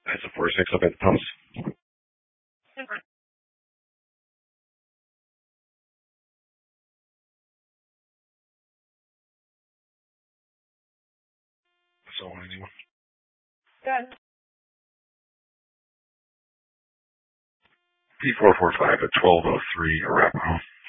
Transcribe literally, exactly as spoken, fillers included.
That's a four six up at the pumps. So anyone? Good. P four four five at twelve oh three Arapahoe.